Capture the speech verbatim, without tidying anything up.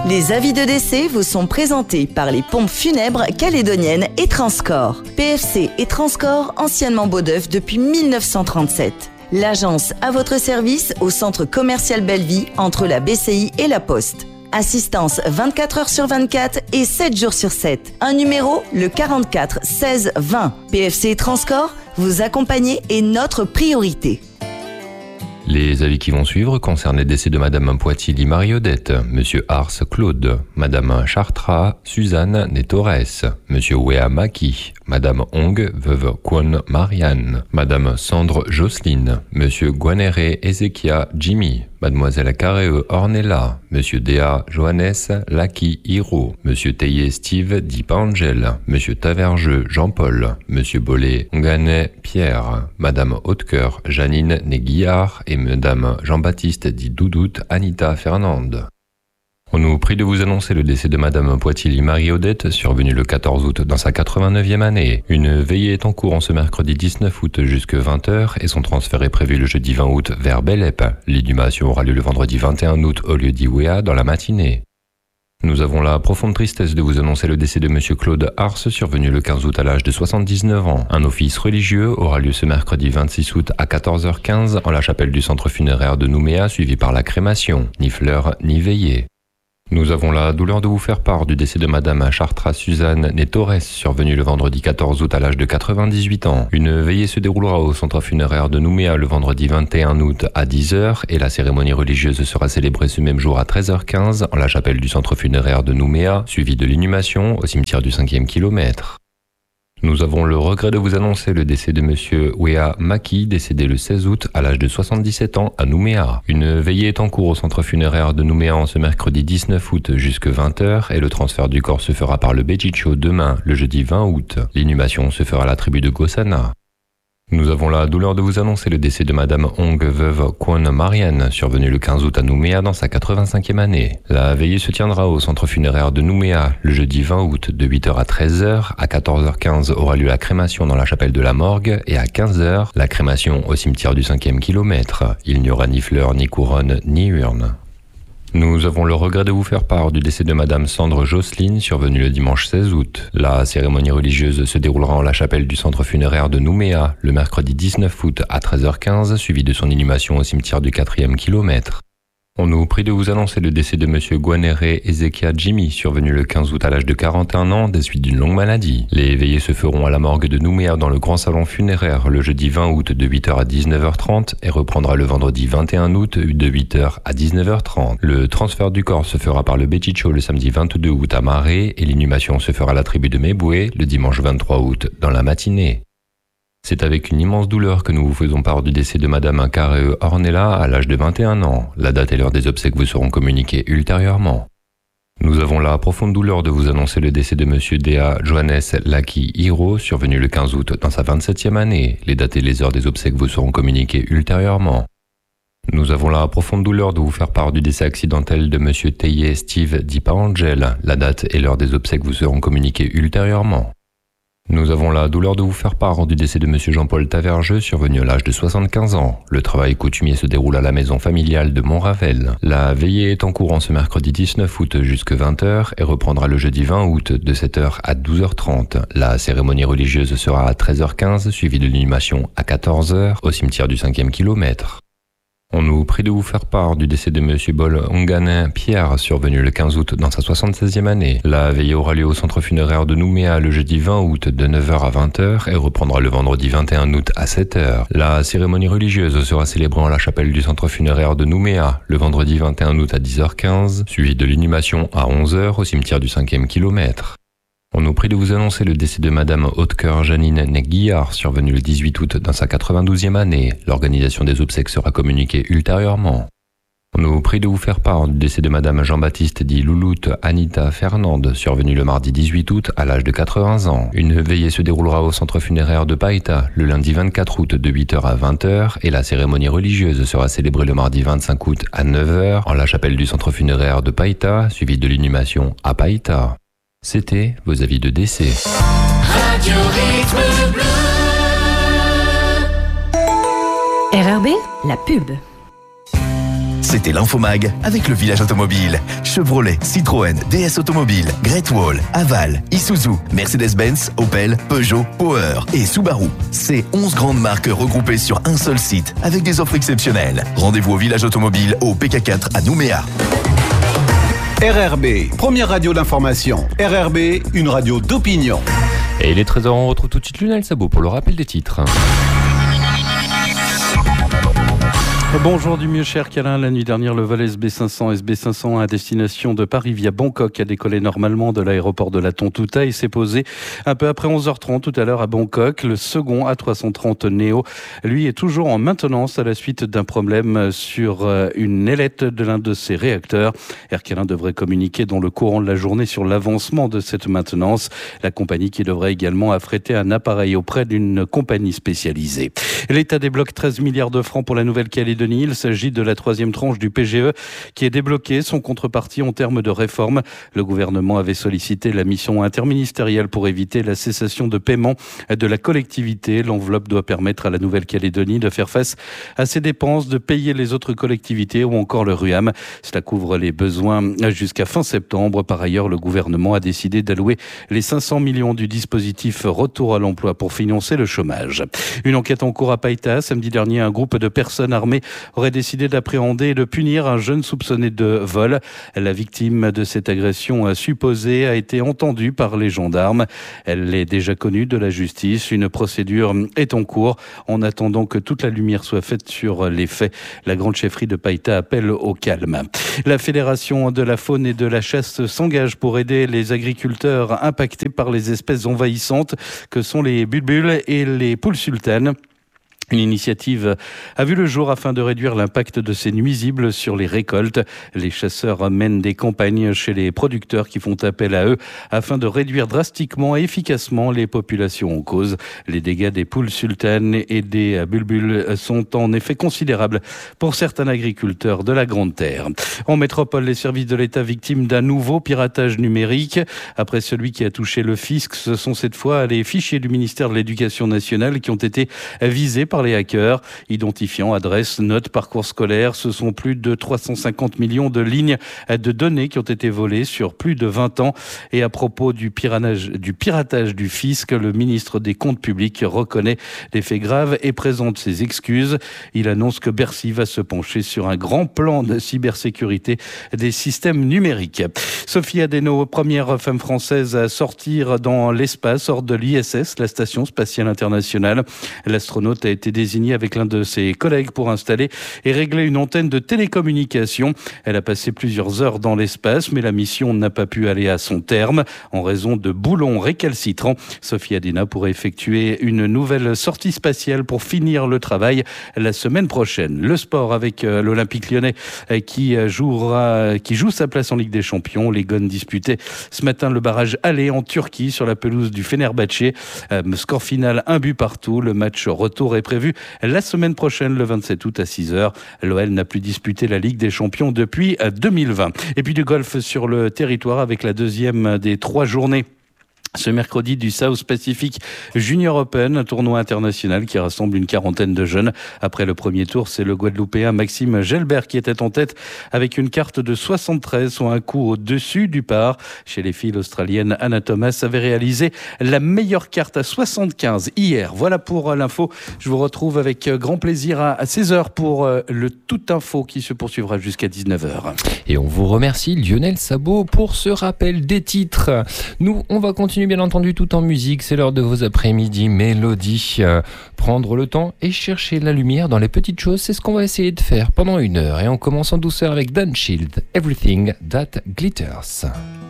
Les avis de décès vous sont présentés par les pompes funèbres calédoniennes et Transcorps. P F C et Transcorps, anciennement Beaudeuf depuis mille neuf cent trente-sept. L'agence à votre service au centre commercial Belleville entre la B C I et la Poste. Assistance vingt-quatre heures sur vingt-quatre et sept jours sur sept. Un numéro, le quarante-quatre seize vingt. P F C et Transcorps, vous accompagner est notre priorité. Les avis qui vont suivre concernent les décès de Madame Poitili Marie-Odette, Monsieur Ars Claude, Madame Chartra Suzanne né Torres, Monsieur Wea Maki, Madame Ong veuve Kwon Marianne, Madame Sandre Jocelyne, Monsieur Guanere Ezekia Jimmy, Mademoiselle Carreo Ornella, Monsieur Dea Johannes Laki Hiro, Monsieur Teye Steve Dipangel, Monsieur Tavergeux Jean-Paul, Monsieur Bollet Ngane Pierre, Madame Hautecoeur Janine Néguillard et Madame Jean-Baptiste dit Doudoute Anita Fernande. On nous prie de vous annoncer le décès de Madame Poitili Marie-Odette, survenue le quatorze août dans sa quatre-vingt-neuvième année. Une veillée est en cours en ce mercredi dix-neuf août jusque vingt heures et son transfert est prévu le jeudi vingt août vers Bélep. L'inhumation aura lieu le vendredi vingt et un août au lieu d'Iwea dans la matinée. Nous avons la profonde tristesse de vous annoncer le décès de Monsieur Claude Ars, survenu le quinze août à l'âge de soixante-dix-neuf ans. Un office religieux aura lieu ce mercredi vingt-six août à quatorze heures quinze en la chapelle du centre funéraire de Nouméa, suivi par la crémation. Ni fleurs, ni veillée. Nous avons la douleur de vous faire part du décès de Madame Chartra Suzanne né Torres, survenue le vendredi quatorze août à l'âge de quatre-vingt-dix-huit ans. Une veillée se déroulera au centre funéraire de Nouméa le vendredi vingt et un août à dix heures et la cérémonie religieuse sera célébrée ce même jour à treize heures quinze en la chapelle du centre funéraire de Nouméa, suivie de l'inhumation au cimetière du cinquième kilomètre. Nous avons le regret de vous annoncer le décès de Monsieur Wea Maki, décédé le seize août à l'âge de soixante-dix-sept ans à Nouméa. Une veillée est en cours au centre funéraire de Nouméa en ce mercredi dix-neuf août jusque vingt heures et le transfert du corps se fera par le Bejicho demain, le jeudi vingt août. L'inhumation se fera à la tribu de Gossana. Nous avons la douleur de vous annoncer le décès de Madame Ong veuve Kwon Marianne, survenue le quinze août à Nouméa dans sa quatre-vingt-cinquième année. La veillée se tiendra au centre funéraire de Nouméa le jeudi vingt août de huit heures à treize heures. À quatorze heures quinze aura lieu la crémation dans la chapelle de la morgue et à quinze heures, la crémation au cimetière du cinquième kilomètre. Il n'y aura ni fleurs, ni couronne, ni urne. Nous avons le regret de vous faire part du décès de Madame Sandre Jocelyne, survenue le dimanche seize août. La cérémonie religieuse se déroulera en la chapelle du centre funéraire de Nouméa le mercredi dix-neuf août à treize heures quinze, suivi de son inhumation au cimetière du quatrième kilomètre. On nous prie de vous annoncer le décès de Monsieur Guanere Ezekia Jimmy, survenu le quinze août à l'âge de quarante et un ans des suites d'une longue maladie. Les veillées se feront à la morgue de Nouméa dans le grand salon funéraire le jeudi vingt août de huit heures à dix-neuf heures trente et reprendra le vendredi vingt et un août de huit heures à dix-neuf heures trente. Le transfert du corps se fera par le Bechicho le samedi vingt-deux août à Marais et l'inhumation se fera à la tribu de Méboué le dimanche vingt-trois août dans la matinée. C'est avec une immense douleur que nous vous faisons part du décès de Madame Carreo Ornella à l'âge de vingt et un ans. La date et l'heure des obsèques vous seront communiquées ultérieurement. Nous avons la profonde douleur de vous annoncer le décès de Monsieur Dea Johannes Laki Hiro, survenu le quinze août dans sa vingt-septième année. Les dates et les heures des obsèques vous seront communiquées ultérieurement. Nous avons la profonde douleur de vous faire part du décès accidentel de Monsieur Teye Steve Dipangel. La date et l'heure des obsèques vous seront communiquées ultérieurement. Nous avons la douleur de vous faire part du décès de Monsieur Jean-Paul Tavergeux, survenu à l'âge de soixante-quinze ans. Le travail coutumier se déroule à la maison familiale de Montravel. La veillée est en cours en ce mercredi dix-neuf août jusque vingt heures et reprendra le jeudi vingt août de sept heures à douze heures trente. La cérémonie religieuse sera à treize heures quinze, suivie de l'inhumation à quatorze heures au cimetière du cinquième kilomètre. On nous prie de vous faire part du décès de Monsieur Bol Onganin Pierre, survenu le quinze août dans sa soixante-seizième année. La veillée aura lieu au centre funéraire de Nouméa le jeudi vingt août de neuf heures à vingt heures et reprendra le vendredi vingt et un août à sept heures. La cérémonie religieuse sera célébrée en la chapelle du centre funéraire de Nouméa le vendredi vingt et un août à dix heures quinze, suivie de l'inhumation à onze heures au cimetière du cinquième kilomètre. On nous prie de vous annoncer le décès de Madame Hautecoeur Janine Néguillard, survenue le dix-huit août dans sa quatre-vingt-douzième année. L'organisation des obsèques sera communiquée ultérieurement. On nous prie de vous faire part du décès de Madame Jean-Baptiste dit Louloute Anita Fernande, survenue le mardi dix-huit août à l'âge de quatre-vingts ans. Une veillée se déroulera au centre funéraire de Païta le lundi vingt-quatre août de huit heures à vingt heures et la cérémonie religieuse sera célébrée le mardi vingt-cinq août à neuf heures en la chapelle du centre funéraire de Païta, suivie de l'inhumation à Païta. C'était vos avis de décès. Radio Rythme Bleu. R R B, la pub. C'était l'Infomag avec le village automobile. Chevrolet, Citroën, D S Automobile, Great Wall, Aval, Isuzu, Mercedes-Benz, Opel, Peugeot, Power et Subaru. C'est onze grandes marques regroupées sur un seul site avec des offres exceptionnelles. Rendez-vous au village automobile au P K quatre à Nouméa. R R B, première radio d'information. R R B, une radio d'opinion. Et il est treize heures, on retrouve tout de suite Lionel Sabot pour le rappel des titres. Bonjour du mieux cher câlin. La nuit dernière, le vol S B cinq cents S B cinq cent un à destination de Paris via Bangkok a décollé normalement de l'aéroport de la Tontouta et s'est posé un peu après onze heures trente tout à l'heure à Bangkok. Le second A trois cent trente Neo, lui, est toujours en maintenance à la suite d'un problème sur une ailette de l'un de ses réacteurs. Air Câlin devrait communiquer dans le courant de la journée sur l'avancement de cette maintenance. La compagnie qui devrait également affréter un appareil auprès d'une compagnie spécialisée. L'État débloque treize milliards de francs pour la Nouvelle-Calédonie. Il s'agit de la troisième tranche du P G E qui est débloquée. Son contrepartie en termes de réforme. Le gouvernement avait sollicité la mission interministérielle pour éviter la cessation de paiement de la collectivité. L'enveloppe doit permettre à la Nouvelle-Calédonie de faire face à ses dépenses, de payer les autres collectivités ou encore le R U A M. Cela couvre les besoins jusqu'à fin septembre. Par ailleurs, le gouvernement a décidé d'allouer les cinq cents millions du dispositif Retour à l'emploi pour financer le chômage. Une enquête en cours à Païta. Samedi dernier, un groupe de personnes armées aurait décidé d'appréhender et de punir un jeune soupçonné de vol. La victime de cette agression supposée a été entendue par les gendarmes. Elle est déjà connue de la justice. Une procédure est en cours. En attendant que toute la lumière soit faite sur les faits, la grande chefferie de Païta appelle au calme. La Fédération de la faune et de la chasse s'engage pour aider les agriculteurs impactés par les espèces envahissantes que sont les bulbules et les poules sultanes. Une initiative a vu le jour afin de réduire l'impact de ces nuisibles sur les récoltes. Les chasseurs mènent des campagnes chez les producteurs qui font appel à eux afin de réduire drastiquement et efficacement les populations en cause. Les dégâts des poules sultanes et des bulbules sont en effet considérables pour certains agriculteurs de la Grande Terre. En métropole, les services de l'État victimes d'un nouveau piratage numérique. Après celui qui a touché le fisc, ce sont cette fois les fichiers du ministère de l'Éducation nationale qui ont été visés par les hackers, identifiant adresses, notes, parcours scolaires. Ce sont plus de trois cent cinquante millions de lignes de données qui ont été volées sur plus de vingt ans. Et à propos du piratage, du piratage du fisc, le ministre des Comptes publics reconnaît des faits graves et présente ses excuses. Il annonce que Bercy va se pencher sur un grand plan de cybersécurité des systèmes numériques. Sophie Adeno, première femme française à sortir dans l'espace hors de l'I S S, la station spatiale internationale. L'astronaute a été désignée avec l'un de ses collègues pour installer et régler une antenne de télécommunication. Elle a passé plusieurs heures dans l'espace, mais la mission n'a pas pu aller à son terme en raison de boulons récalcitrants. Sophie Adena pourrait effectuer une nouvelle sortie spatiale pour finir le travail la semaine prochaine. Le sport avec euh, l'Olympique lyonnais euh, qui jouera, qui joue sa place en Ligue des Champions. Les Gones disputaient ce matin le barrage aller en Turquie sur la pelouse du Fenerbahçe. Euh, score final un but partout. Le match retour est prévu la semaine prochaine, le vingt-sept août à six heures. L'O L n'a plus disputé la Ligue des Champions depuis deux mille vingt. Et puis du golf sur le territoire avec la deuxième des trois journées ce mercredi du South Pacific Junior Open, un tournoi international qui rassemble une quarantaine de jeunes. Après le premier tour, c'est le Guadeloupéen Maxime Gelbert qui était en tête avec une carte de soixante-treize, soit un coup au-dessus du par. Chez les filles, l'Australienne Anna Thomas avait réalisé la meilleure carte à soixante-quinze hier. Voilà pour l'info. Je vous retrouve avec grand plaisir à seize heures pour le Tout Info qui se poursuivra jusqu'à dix-neuf heures. Et on vous remercie Lionel Sabot pour ce rappel des titres. Nous, on va continuer bien entendu tout en musique. C'est l'heure de vos après-midi mélodies. Euh, prendre le temps et chercher la lumière dans les petites choses, c'est ce qu'on va essayer de faire pendant une heure. Et on commence en douceur avec Dan Shield, Everything That Glitters.